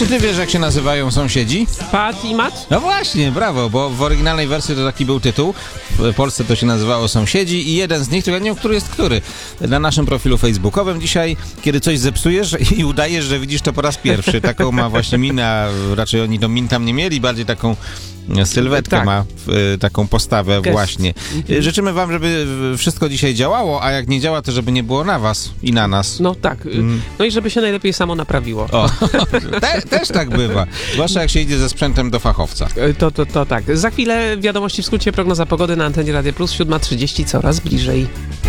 Czy ty wiesz, jak się nazywają sąsiedzi? Pat i Mat? No właśnie, brawo, bo w oryginalnej wersji to taki był tytuł. W Polsce to się nazywało Sąsiedzi i jeden z nich, to ja nie wiem, który jest który, na naszym profilu facebookowym dzisiaj, kiedy coś zepsujesz i udajesz, że widzisz to po raz pierwszy. Taką ma właśnie minę, a raczej oni to min tam nie mieli, bardziej taką sylwetkę Tak. ma, taką postawę właśnie. Życzymy wam, żeby wszystko dzisiaj działało, a jak nie działa, to żeby nie było na was i na nas. No tak. No i żeby się najlepiej samo naprawiło. O, też tak bywa. Zwłaszcza jak się idzie ze sprzętem do fachowca. To tak. Za chwilę wiadomości w skrócie, prognoza pogody na antenie Radio Plus, 7:30, coraz bliżej.